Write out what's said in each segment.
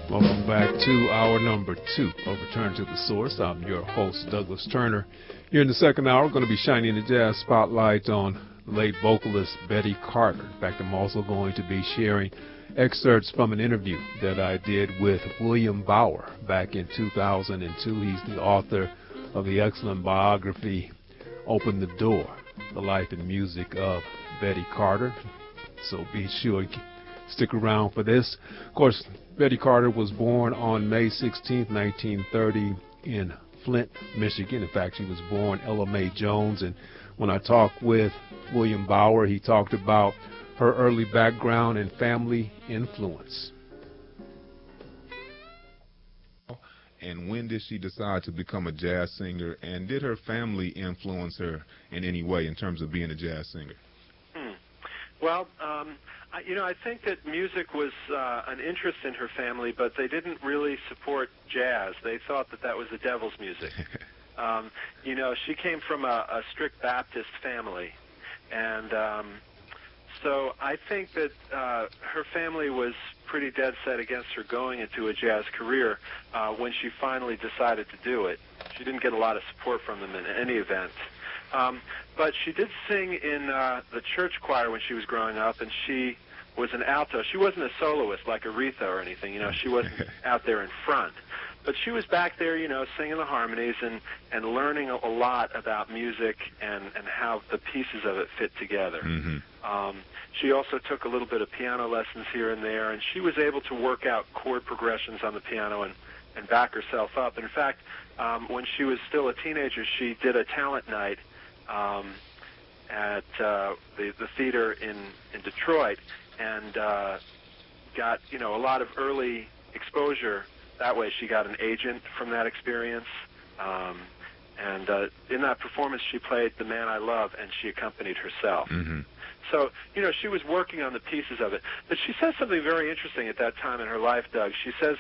Welcome back to hour number 2 of Return to the Source. I'm your host, Douglas Turner. Here in the second hour, we're going to be shining the jazz spotlight on the late vocalist Betty Carter. In fact, I'm also going to be sharing excerpts from an interview that I did with William Bower back in 2002. He's the author of the excellent biography, Open the Door, The Life and Music of Betty Carter. So be sure to stick around for this. Of course, Betty Carter was born on May 16, 1930 in Flint, Michigan. In fact, she was born Ella Mae Jones. And when I talked with William Bower, he talked about her early background and family influence. And when did she decide to become a jazz singer? And did her family influence her in any way in terms of being a jazz singer? Well, I think that music was an interest in her family, but they didn't really support jazz. They thought that that was the devil's music. She came from a strict Baptist family, and so I think that her family was pretty dead set against her going into a jazz career when she finally decided to do it. She didn't get a lot of support from them in any event. But she did sing in the church choir when she was growing up, and she was an alto. She wasn't a soloist like Aretha or anything, she wasn't out there in front. But she was back there, singing the harmonies and learning a lot about music and how the pieces of it fit together. Mm-hmm. She also took a little bit of piano lessons here and there, and she was able to work out chord progressions on the piano and back herself up. In fact, when she was still a teenager, she did a talent night at the theater in Detroit, and got a lot of early exposure that way. She got an agent from that experience, and in that performance she played The Man I Love, and she accompanied herself. Mm-hmm. So, she was working on the pieces of it. But she says something very interesting at that time in her life, Doug. She says,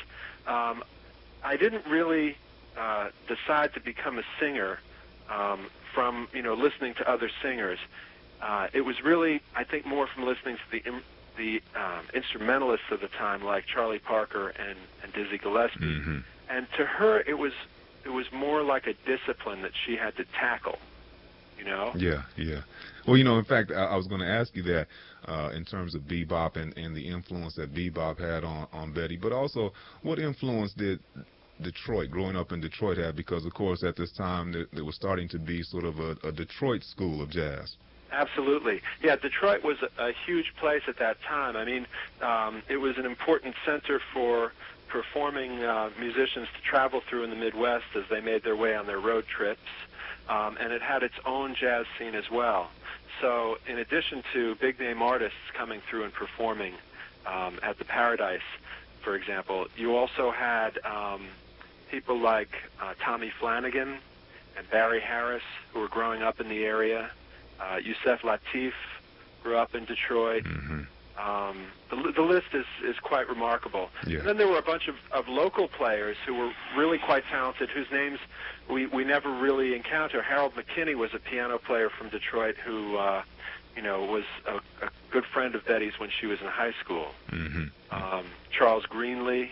I didn't really decide to become a singer from, listening to other singers. It was really, I think, more from listening to the instrumentalists of the time, like Charlie Parker and Dizzy Gillespie. Mm-hmm. And to her, it was more like a discipline that she had to tackle. Yeah. Well, in fact, I was going to ask you that in terms of bebop and the influence that bebop had on Betty, but also what influence did Detroit, growing up in Detroit, have? Because, of course, at this time, there was starting to be sort of a Detroit school of jazz. Absolutely. Yeah, Detroit was a huge place at that time. I mean, it was an important center for performing musicians to travel through in the Midwest as they made their way on their road trips. And it had its own jazz scene as well. So in addition to big-name artists coming through and performing at the Paradise, for example, you also had people like Tommy Flanagan and Barry Harris, who were growing up in the area. Yusef Lateef grew up in Detroit. Mm-hmm. The list is quite remarkable. Yeah. And then there were a bunch of local players who were really quite talented, whose names we never really encounter. Harold McKinney was a piano player from Detroit who, was a good friend of Betty's when she was in high school. Mm-hmm. Charles Greenlee,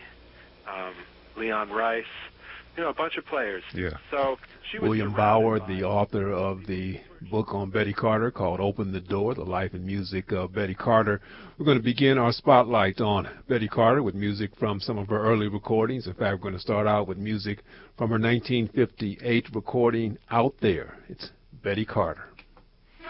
Leon Rice, a bunch of players. Yeah. So she was William Bower, the author of the book on Betty Carter called Open the Door, The Life and Music of Betty Carter. We're going to begin our spotlight on Betty Carter with music from some of her early recordings. In fact, we're going to start out with music from her 1958 recording, Out There. It's Betty Carter.